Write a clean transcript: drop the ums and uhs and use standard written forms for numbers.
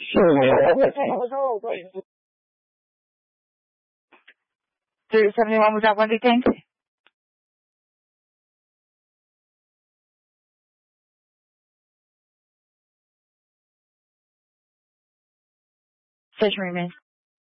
$71 was that what do you think? Station remains.